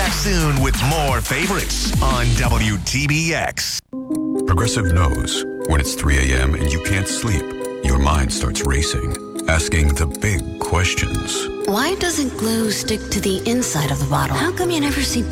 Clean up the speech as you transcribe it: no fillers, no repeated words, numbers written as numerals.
Back soon with more favorites on WTBX. Progressive knows when it's 3 a.m. and you can't sleep, your mind starts racing, asking the big questions. Why doesn't glue stick to the inside of the bottle? How come you never see